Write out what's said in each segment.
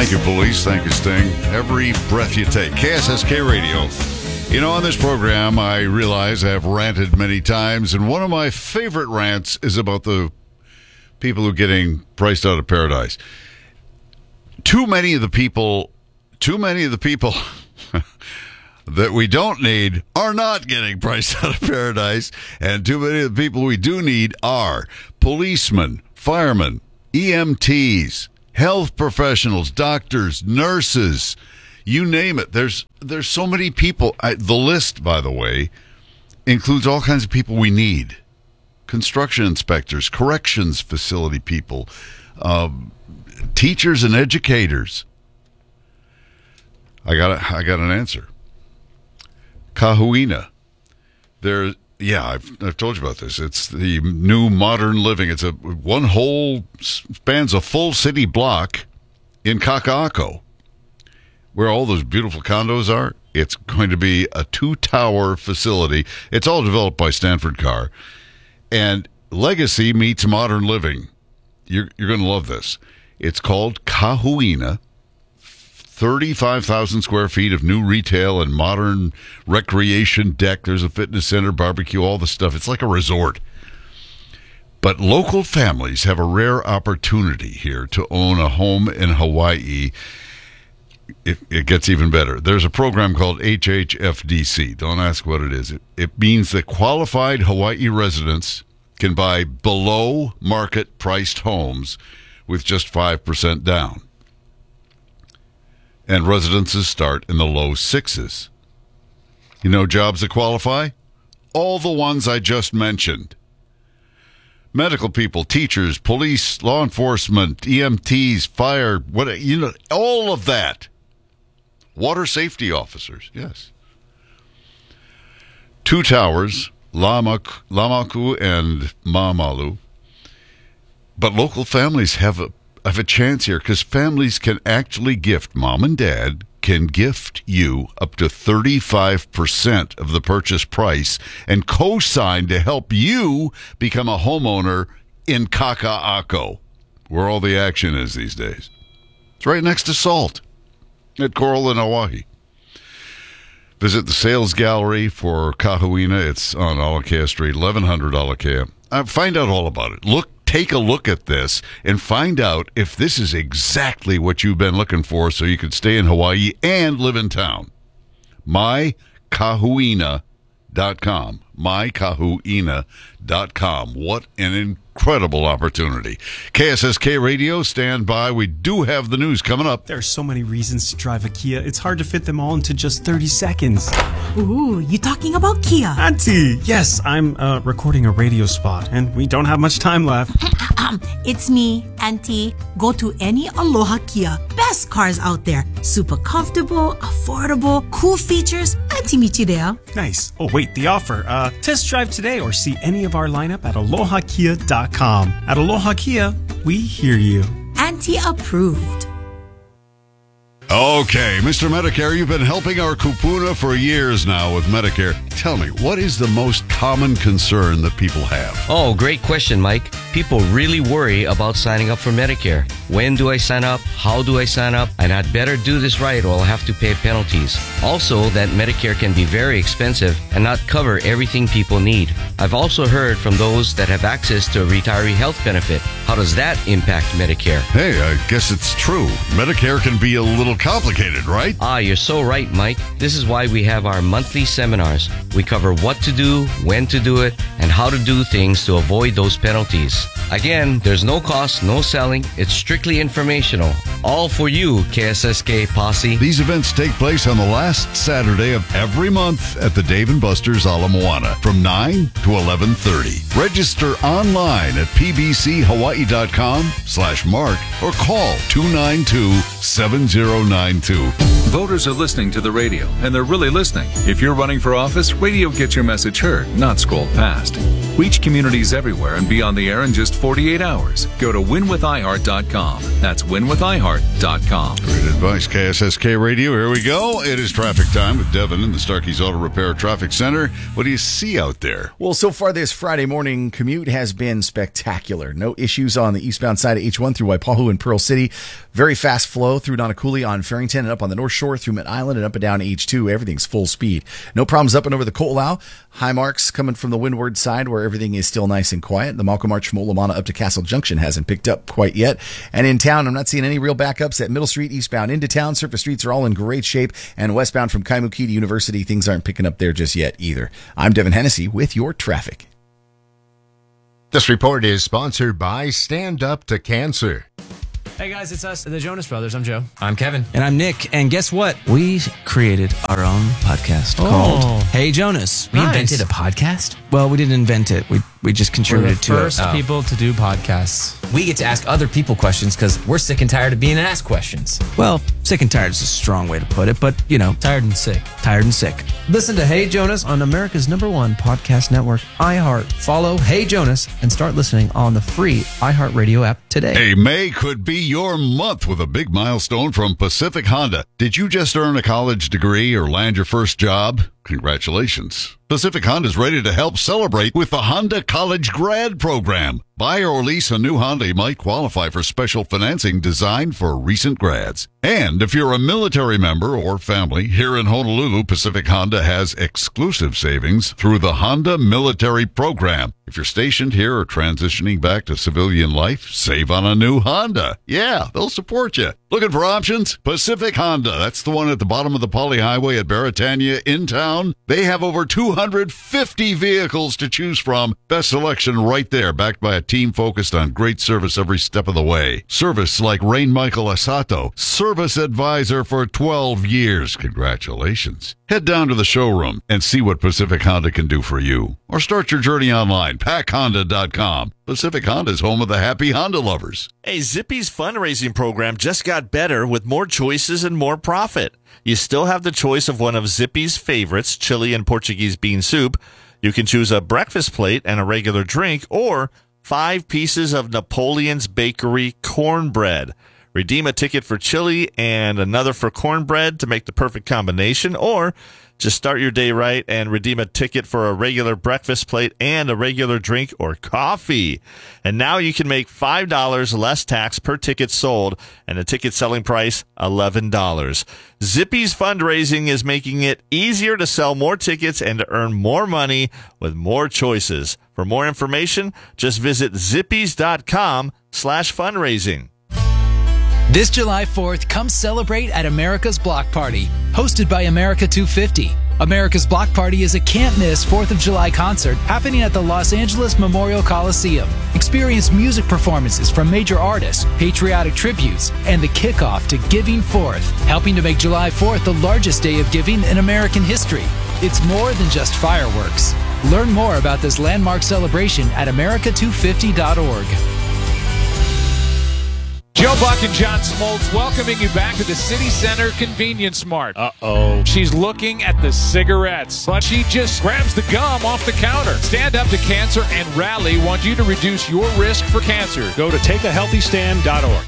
Thank you, police. Thank you, Sting. Every breath you take. KSSK Radio. You know, on this program, I realize I've ranted many times, and one of my favorite rants is about the people who are getting priced out of paradise. Too many of the people that we don't need are not getting priced out of paradise, and too many of the people we do need are policemen, firemen, EMTs, health professionals, doctors, nurses, you name it. There's so many people. The list, by the way, includes all kinds of people we need. Construction inspectors, corrections facility people, teachers and educators. I got an answer. Kahuina. I've told you about this. It's the new modern living. It's spans a full city block in Kaka'ako, where all those beautiful condos are. It's going to be a 2-tower facility. It's all developed by Stanford Carr. And legacy meets modern living. You're going to love this. It's called Kahuina. 35,000 square feet of new retail and modern recreation deck. There's a fitness center, barbecue, all the stuff. It's like a resort. But local families have a rare opportunity here to own a home in Hawaii. It gets even better. There's a program called HHFDC. Don't ask what it is. It means that qualified Hawaii residents can buy below market priced homes with just 5% down. And residences start in the low sixes. You know jobs that qualify? All the ones I just mentioned. Medical people, teachers, police, law enforcement, EMTs, fire, all of that. Water safety officers, yes. 2 towers, Lamaku and Mamalu. But local families have a chance here, because families can actually gift, mom and dad can gift you up to 35% of the purchase price and co-sign to help you become a homeowner in Kaka'ako, where all the action is these days. It's right next to Salt at Coral and Oahe. Visit the sales gallery for Kahuina. It's on Alakea Street, 1100 Alakea. Find out all about it. Take a look at this and find out if this is exactly what you've been looking for so you could stay in Hawaii and live in town. MyKahuina.com. MyKahuina.com. What an incredible opportunity. KSSK Radio, stand by. We do have the news coming up. There are so many reasons to drive a Kia. It's hard to fit them all into just 30 seconds. Ooh, you talking about Kia? Auntie, yes, I'm recording a radio spot, and we don't have much time left. It's me, Auntie. Go to any Aloha Kia. Best cars out there. Super comfortable, affordable, cool features. Auntie Michidea. Nice. Oh, wait, the offer. Test drive today or see any of our lineup at alohakia.com. At Aloha Kia, we hear you. Auntie approved. Okay, Mr. Medicare, you've been helping our kupuna for years now with Medicare. Tell me, what is the most common concern that people have? Oh, great question, Mike. People really worry about signing up for Medicare. When do I sign up? How do I sign up? And I'd better do this right or I'll have to pay penalties. Also, that Medicare can be very expensive and not cover everything people need. I've also heard from those that have access to a retiree health benefit. How does that impact Medicare? Hey, I guess it's true. Medicare can be a little complicated, right? You're so right, Mike. This is why we have our monthly seminars. We cover what to do, when to do it, and how to do things to avoid those penalties. Again, there's no cost, no selling. It's strictly informational. All for you, KSSK Posse. These events take place on the last Saturday of every month at the Dave & Buster's Ala Moana from 9 to 11:30. Register online at pbchawaii.com/mark or call 292-7092. Voters are listening to the radio, and they're really listening. If you're running for office, radio gets your message heard, not scrolled past. Reach communities everywhere and be on the air in just 48 hours. Go to winwithiheart.com. That's winwithiheart.com. Great advice, KSSK Radio. Here we go. It is traffic time with Devin in the Starkey's Auto Repair Traffic Center. What do you see out there? Well, so far this Friday morning commute has been spectacular. No issues on the eastbound side of H1 through Waipahu and Pearl City. Very fast flow through Nanakuli on Farrington and up on the North Shore through Mid Island and up and down H2. Everything's full speed. No problems up and over the Ko'olau. High marks coming from the windward side where everything is still nice and quiet. The Malcolm March from Olamana up to Castle Junction hasn't picked up quite yet. And in town, I'm not seeing any real backups at Middle Street eastbound into town. Surface streets are all in great shape. And westbound from Kaimuki to University, things aren't picking up there just yet either. I'm Devin Hennessy with your traffic. This report is sponsored by Stand Up to Cancer. Hey guys, it's us, the Jonas Brothers. I'm Joe. I'm Kevin. And I'm Nick. And guess what? We created our own podcast called Hey Jonas. We invented a podcast? Well, we didn't invent it. We just contributed to it. We're the first people to do podcasts. We get to ask other people questions because we're sick and tired of being asked questions. Well, sick and tired is a strong way to put it, but, you know. Tired and sick. Tired and sick. Listen to Hey Jonas on America's #1 podcast network, iHeart. Follow Hey Jonas and start listening on the free iHeartRadio app today. Hey, May could be your month with a big milestone from Pacific Honda. Did you just earn a college degree or land your first job? Congratulations. Pacific Honda is ready to help celebrate with the Honda College Grad Program. Buy or lease a new Honda, you might qualify for special financing designed for recent grads. And if you're a military member or family, here in Honolulu, Pacific Honda has exclusive savings through the Honda Military Program. If you're stationed here or transitioning back to civilian life, save on a new Honda. Yeah, they'll support you. Looking for options? Pacific Honda. That's the one at the bottom of the Poly Highway at Beretania in town. They have over 250 vehicles to choose from. Best selection right there, backed by a team focused on great service every step of the way. Service like Rain Michael Asato, service advisor for 12 years. Congratulations. Head down to the showroom and see what Pacific Honda can do for you. Or start your journey online, packhonda.com. Pacific Honda is home of the happy Honda lovers. Hey, Zippy's fundraising program just got better with more choices and more profit. You still have the choice of one of Zippy's favorites, chili and Portuguese bean soup. You can choose a breakfast plate and a regular drink, or 5 pieces of Napoleon's Bakery cornbread. Redeem a ticket for chili and another for cornbread to make the perfect combination, or just start your day right and redeem a ticket for a regular breakfast plate and a regular drink or coffee. And now you can make $5 less tax per ticket sold, and the ticket selling price, $11. Zippy's fundraising is making it easier to sell more tickets and to earn more money with more choices. For more information, just visit zippys.com/fundraising. This July 4th, come celebrate at America's Block Party, hosted by America 250. America's Block Party is a can't-miss 4th of July concert happening at the Los Angeles Memorial Coliseum. Experience music performances from major artists, patriotic tributes, and the kickoff to Giving Forth, helping to make July 4th the largest day of giving in American history. It's more than just fireworks. Learn more about this landmark celebration at america250.org. Joe Buck and John Smoltz welcoming you back to the City Center Convenience Mart. Uh-oh. She's looking at the cigarettes, but she just grabs the gum off the counter. Stand Up to Cancer and Rally want you to reduce your risk for cancer. Go to takeahealthystand.org.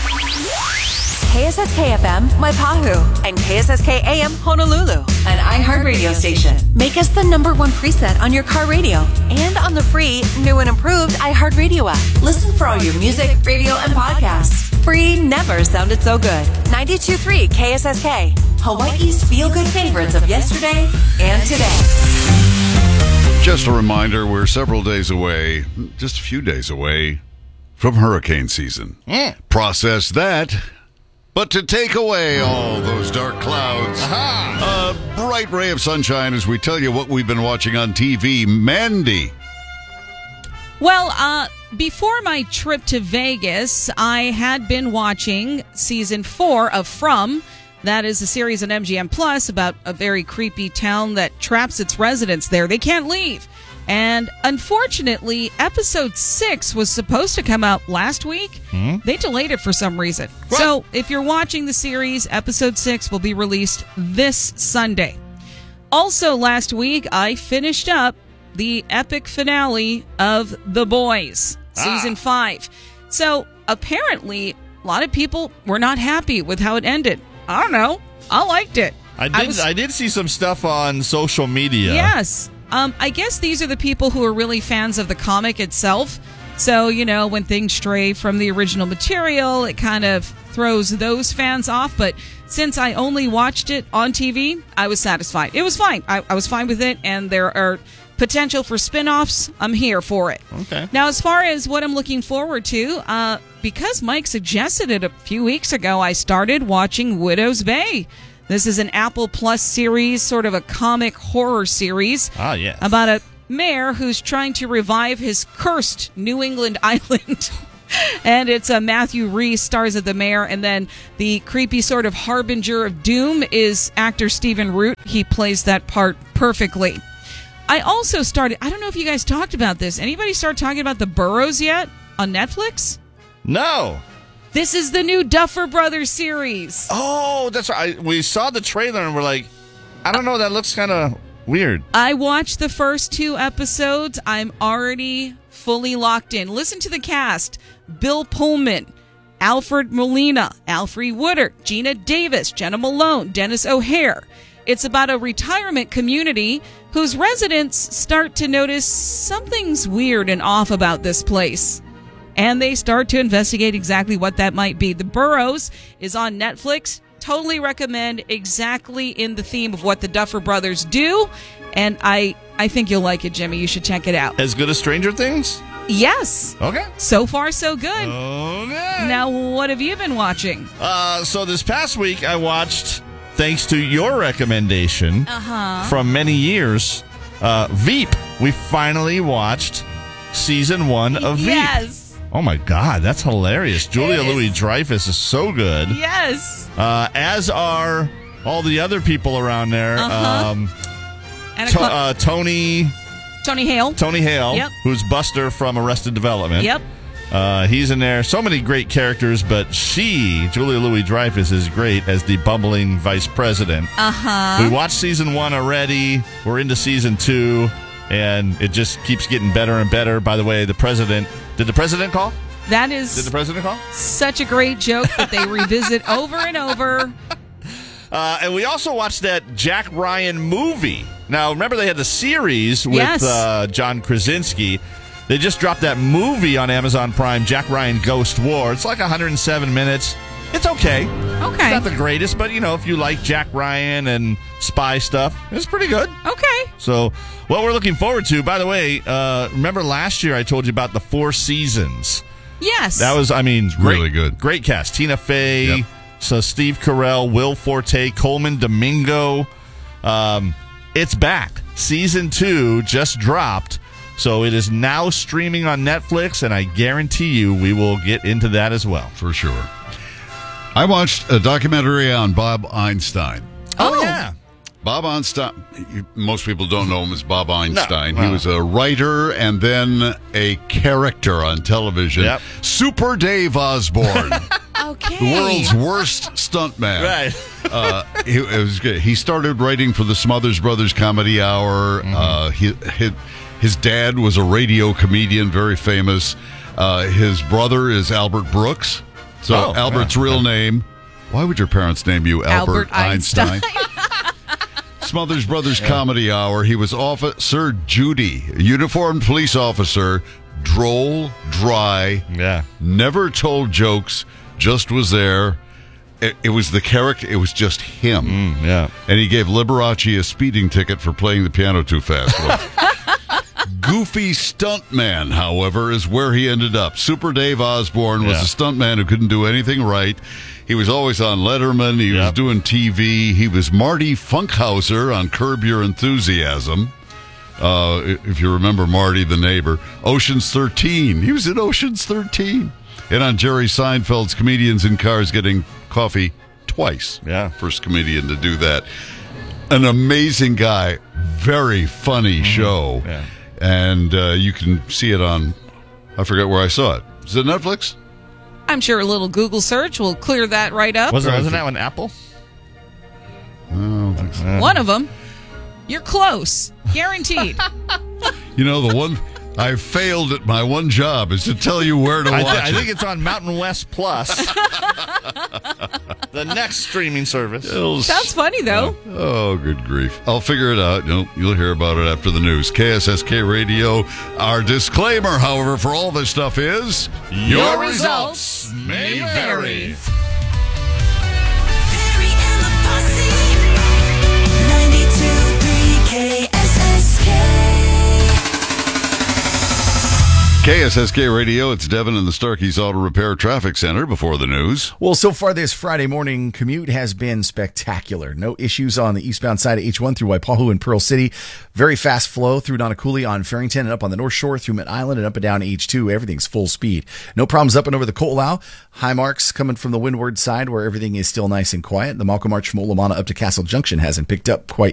KSSK FM, Waipahu, and KSSK AM, Honolulu, an iHeart radio station. Make us the #1 preset on your car radio and on the free, new and improved iHeart Radio app. Listen for all your music, radio, and podcasts. Free never sounded so good. 92.3 KSSK, Hawaii's feel-good favorites of yesterday and today. Just a reminder, we're several days away, just a few days away, from hurricane season. Process that. But to take away all those dark clouds, a bright ray of sunshine as we tell you what we've been watching on TV. Mandy. Well, before my trip to Vegas, I had been watching season 4 of From. That is a series on MGM Plus about a very creepy town that traps its residents there. They can't leave. And unfortunately, episode 6 was supposed to come out last week. They delayed it for some reason. What? So if you're watching the series, episode 6 will be released this Sunday. Also last week, I finished up the epic finale of The Boys. Season 5. So apparently, a lot of people were not happy with how it ended. I don't know. I liked it. I did see some stuff on social media. Yes. I guess these are the people who are really fans of the comic itself. So, when things stray from the original material, it kind of throws those fans off. But since I only watched it on TV, I was satisfied. It was fine. I was fine with it. And there are potential for spin-offs. I'm here for it. Okay. Now, as far as what I'm looking forward to, because Mike suggested it a few weeks ago, I started watching Widow's Bay. This is an Apple Plus series, sort of a comic horror series. Ah, yes. About a mayor who's trying to revive his cursed New England island. And it's Matthew Rhys stars as the mayor, and then the creepy sort of harbinger of doom is actor Stephen Root. He plays that part perfectly. I also started, I don't know if you guys talked about this. Anybody start talking about The Burrows yet on Netflix? No. This is the new Duffer Brothers series. Oh, that's right. We saw the trailer and we're like, I don't know, that looks kind of weird. I watched the first 2 episodes. I'm already fully locked in. Listen to the cast. Bill Pullman, Alfred Molina, Alfre Woodard, Gina Davis, Jenna Malone, Dennis O'Hare. It's about a retirement community whose residents start to notice something's weird and off about this place. And they start to investigate exactly what that might be. The Burrows is on Netflix. Totally recommend, exactly in the theme of what the Duffer Brothers do. And I think you'll like it, Jimmy. You should check it out. As good as Stranger Things? Yes. Okay. So far, so good. Okay. Now, what have you been watching? So this past week, I watched, thanks to your recommendation from many years, Veep. We finally watched season 1 of Veep. Yes. Oh my God, that's hilarious. Julia Louis-Dreyfus is so good. Yes. As are all the other people around there. Tony Hale. Tony Hale, Yep. who's Buster from Arrested Development. Yep. He's in there. So many great characters, but Julia Louis-Dreyfus, is great as the bumbling vice president. We watched season 1 already. We're into season 2, and it just keeps getting better and better. By the way, did the president call? That is Did the president call? such a great joke that they revisit over and over. And we also watched that Jack Ryan movie. Now, remember they had the series with John Krasinski. They just dropped that movie on Amazon Prime, Jack Ryan Ghost War. It's like 107 minutes. It's okay. Okay. It's not the greatest, but, if you like Jack Ryan and spy stuff, it's pretty good. Okay. So, what we're looking forward to, by the way, remember last year I told you about the 4 seasons. Yes. That was, really good. Great cast. Tina Fey, so Steve Carell, Will Forte, Coleman Domingo. It's back. Season 2 just dropped. So it is now streaming on Netflix, and I guarantee you we will get into that as well. For sure. I watched a documentary on Bob Einstein. Oh, yeah. Bob Einstein, most people don't know him as Bob Einstein. No. He was a writer and then a character on television. Yep. Super Dave Osborne. Okay. The world's worst stuntman. Right. It was good. He started writing for the Smothers Brothers Comedy Hour. His dad was a radio comedian, very famous. His brother is Albert Brooks. So Albert's real name. Why would your parents name you Albert Einstein? Smothers Brothers Comedy Hour. He was Officer Judy, a uniformed police officer, droll, dry, never told jokes, just was there. It was the character. It was just him. And he gave Liberace a speeding ticket for playing the piano too fast. Goofy stuntman, however, is where he ended up. Super Dave Osborne was a stuntman who couldn't do anything right. He was always on Letterman. He was doing TV. He was Marty Funkhauser on Curb Your Enthusiasm. If you remember Marty, the neighbor. Ocean's 13. He was in Ocean's 13. And on Jerry Seinfeld's Comedians in Cars Getting Coffee twice. First comedian to do that. An amazing guy. Very funny show. And you can see it on, I forget where I saw it. Is it Netflix? I'm sure a little Google search will clear that right up. Wasn't that one Apple? One of them. You're close. Guaranteed. You know, I failed at my one job is to tell you where to watch I it. think it's on Mountain West Plus. The next streaming service. Sounds funny, though. Oh, good grief. I'll figure it out. You'll hear about it after the news. KSSK Radio. Our disclaimer, however, for all this stuff is... Your results may vary. KSSK Radio, it's Devin in the Starkey's Auto Repair Traffic Center before the news. Well, so far this Friday morning commute has been spectacular. No issues on the eastbound side of H1 through Waipahu and Pearl City. Very fast flow through Nonacooley on Farrington and up on the North Shore through Mid Island and up and down H2. Everything's full speed. No problems up and over the Ko'olau. High marks coming from the windward side where everything is still nice and quiet. The Malcolm Arch from Olamana up to Castle Junction hasn't picked up quite